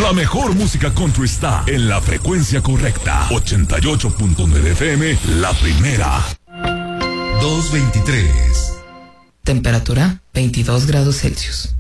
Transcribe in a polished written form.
La mejor música country está en la frecuencia correcta. 88.9 FM, la primera. 223. Temperatura 22 grados Celsius.